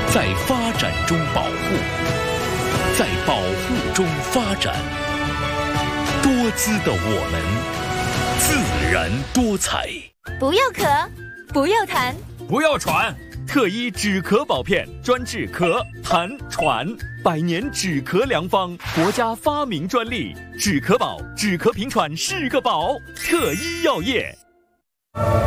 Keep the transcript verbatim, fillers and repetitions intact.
在发展中保护，在保护中发展。多姿的我们，自然多彩。 不要咳，不要痰， 不要喘。特一止咳宝片，专治咳、痰、喘，百年止咳良方，国家发明专利。止咳宝，止咳平喘是个宝。特一药业。